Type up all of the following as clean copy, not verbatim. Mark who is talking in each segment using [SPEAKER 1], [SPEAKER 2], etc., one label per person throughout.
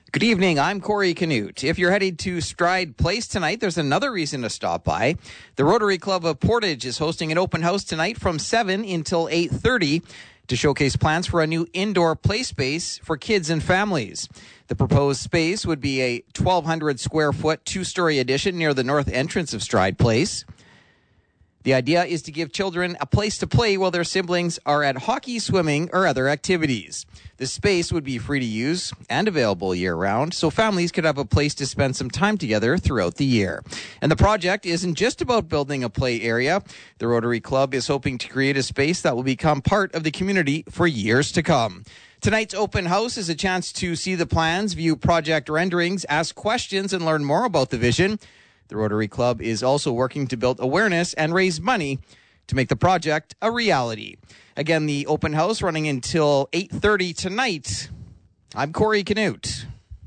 [SPEAKER 1] Good evening, I'm Corey Canute. If you're headed to Stride Place tonight, there's another reason to stop by. The Rotary Club of Portage is hosting an open house tonight from 7 until 8:30 to showcase plans for a new indoor play space for kids and families. The proposed space would be a 1,200 square foot, two-story addition near the north entrance of Stride Place. The idea is to give children a place to play while their siblings are at hockey, swimming, or other activities. The space would be free to use and available year-round, so families could have a place to spend some time together throughout the year. And the project isn't just about building a play area. The Rotary Club is hoping to create a space that will become part of the community for years to come. Tonight's open house is a chance to see the plans, view project renderings, ask questions, and learn more about the vision. The Rotary Club is also working to build awareness and raise money to make the project a reality. Again, the open house running until 8:30 tonight. I'm Corey Canute.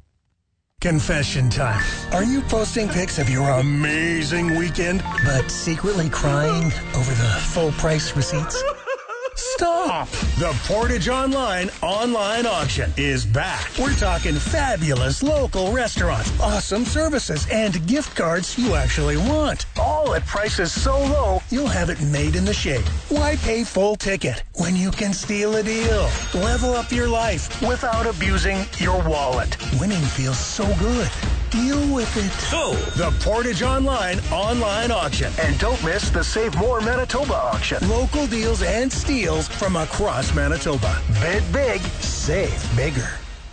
[SPEAKER 2] Confession time. Are you posting pics of your amazing weekend, but secretly crying over the full price receipts? Stop! The Portage Online auction is back. We're talking fabulous local restaurants, awesome services, and gift cards you actually want. All at prices so low, you'll have it made in the shade. Why pay full ticket when you can steal a deal? Level up your life without abusing your wallet. Winning feels so good. Deal with it. So, the Portage Online auction. And don't miss the Save More Manitoba auction. Local deals and steals from across Manitoba. Bid big, save bigger.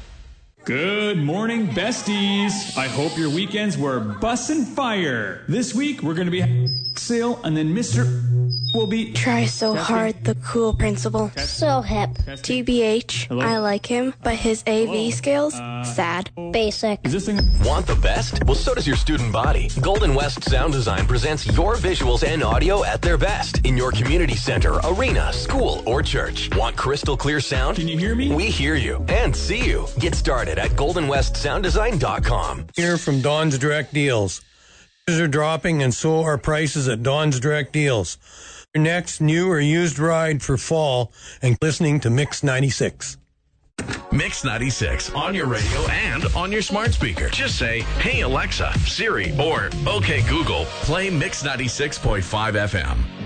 [SPEAKER 3] Good morning, besties. I hope your weekends were bussin' fire. This week, we're going to be sale, and then Mr. will be...
[SPEAKER 4] Try so hard, the cool principal.
[SPEAKER 5] So hip.
[SPEAKER 4] TBH,
[SPEAKER 3] Hello?
[SPEAKER 4] I like him, but his AV skills, sad.
[SPEAKER 5] Basic.
[SPEAKER 3] Is this thing...
[SPEAKER 6] Want the best? Well, so does your student body. Golden West Sound Design presents your visuals and audio at their best in your community center, arena, school, or church. Want crystal clear sound?
[SPEAKER 3] Can you hear me?
[SPEAKER 6] We hear you and see you. Get started at goldenwestsounddesign.com.
[SPEAKER 2] Here from Don's Direct Deals. Prices are dropping and so are prices at Don's Direct Deals. Your next new or used ride for fall and listening to Mix 96.
[SPEAKER 7] Mix 96 on your radio and on your smart speaker. Just say, "Hey Alexa, Siri," or "Okay Google, play Mix 96.5 FM."